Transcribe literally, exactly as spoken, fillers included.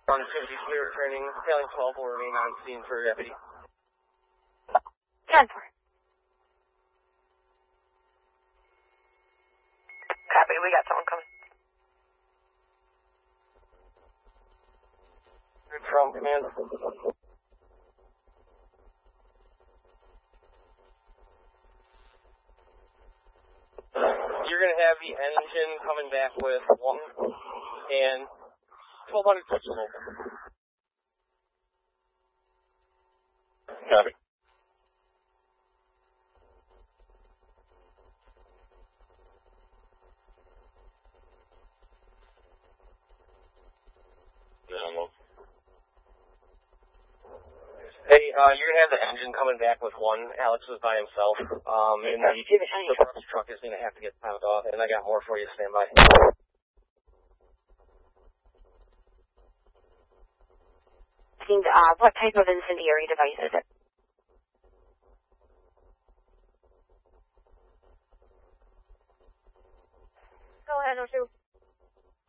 On fifty clear training, failing twelve will remain on scene for deputy. ten four. Copy, we got someone coming. From command. You're going to have the engine coming back with one and twelve hundred switches open. Copy. Hey, uh, you're going to have the engine coming back with one. Alex was by himself. Um, and the, the brush truck is going to have to get pounded off, and I got more for you. Stand by. Uh, what type of incendiary device is it? Go ahead, I'll shoot.